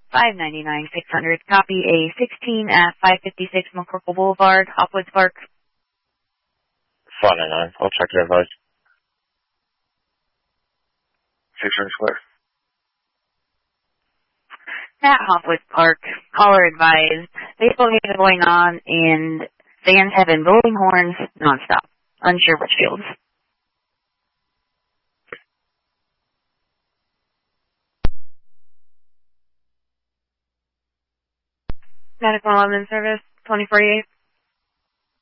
$599-600. Copy A16 at 556 McCorkle Boulevard, Hopwoods Park. 599. I'll check it advice. 600 square. At Hopwoods Park, caller advised, baseball games are going on and fans have been blowing horns nonstop. Unsure which fields. Medical 11 service, 2048.